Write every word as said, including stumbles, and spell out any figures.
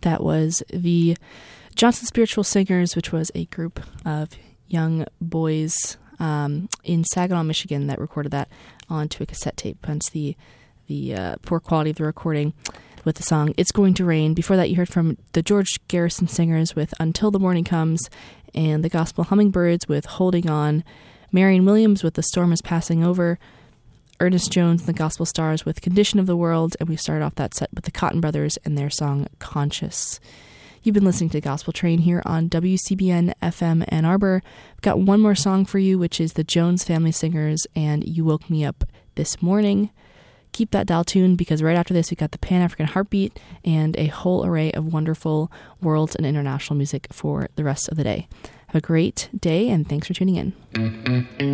That was the Johnson Spiritual Singers, which was a group of young boys um, in Saginaw, Michigan, that recorded that onto a cassette tape. Hence the the uh, poor quality of the recording with the song It's Going to Rain. Before that, you heard from the George Garrison Singers with Until the Morning Comes, and the Gospel Hummingbirds with Holding On, Marion Williams with The Storm is Passing Over, Ernest Jones and the Gospel Stars with Condition of the World, and we started off that set with the Cotton Brothers and their song Conscious. You've been listening to Gospel Train here on W C B N F M Ann Arbor. I've got one more song for you, which is the Jones Family Singers and You Woke Me Up This Morning. Keep that dial tuned, because right after this, we've got the Pan-African Heartbeat and a whole array of wonderful world and international music for the rest of the day. Have a great day, and thanks for tuning in.